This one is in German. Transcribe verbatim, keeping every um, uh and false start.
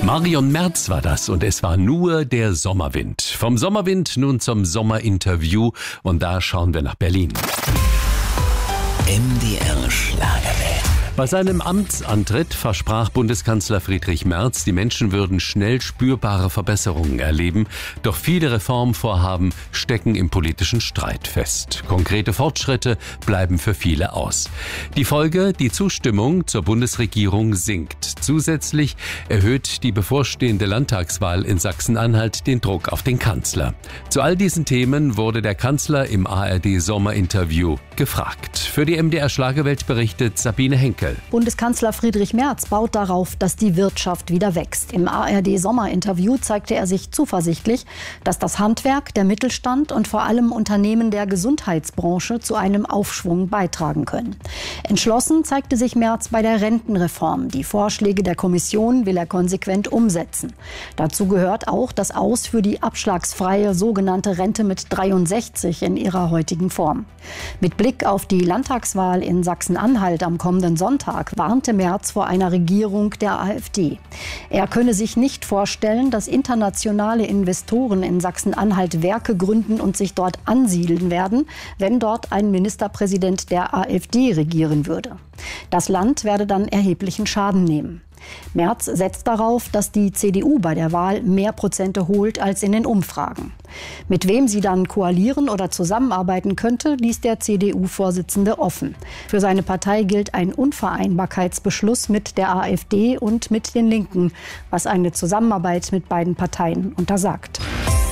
Marion Merz war das und es war nur der Sommerwind. Vom Sommerwind nun zum Sommerinterview und da schauen wir nach Berlin. M D R Schlagerwelt. Bei seinem Amtsantritt versprach Bundeskanzler Friedrich Merz, die Menschen würden schnell spürbare Verbesserungen erleben. Doch viele Reformvorhaben stecken im politischen Streit fest. Konkrete Fortschritte bleiben für viele aus. Die Folge, die Zustimmung zur Bundesregierung sinkt. Zusätzlich erhöht die bevorstehende Landtagswahl in Sachsen-Anhalt den Druck auf den Kanzler. Zu all diesen Themen wurde der Kanzler im A R D-Sommerinterview gefragt. Für die M D R Schlagerwelt berichtet Sabine Henkel. Bundeskanzler Friedrich Merz baut darauf, dass die Wirtschaft wieder wächst. Im A R D-Sommerinterview zeigte er sich zuversichtlich, dass das Handwerk, der Mittelstand und vor allem Unternehmen der Gesundheitsbranche zu einem Aufschwung beitragen können. Entschlossen zeigte sich Merz bei der Rentenreform. Die Vorschläge der Kommission will er konsequent umsetzen. Dazu gehört auch das Aus für die abschlagsfreie sogenannte Rente mit dreiundsechzig in ihrer heutigen Form. Mit Blick auf die Landtagswahl in Sachsen-Anhalt am kommenden Sonntag warnte Merz vor einer Regierung der AfD. Er könne sich nicht vorstellen, dass internationale Investoren in Sachsen-Anhalt Werke gründen und sich dort ansiedeln werden, wenn dort ein Ministerpräsident der AfD regieren würde. Das Land werde dann erheblichen Schaden nehmen. Merz setzt darauf, dass die C D U bei der Wahl mehr Prozente holt als in den Umfragen. Mit wem sie dann koalieren oder zusammenarbeiten könnte, ließ der C D U-Vorsitzende offen. Für seine Partei gilt ein Unvereinbarkeitsbeschluss mit der AfD und mit den Linken, was eine Zusammenarbeit mit beiden Parteien untersagt.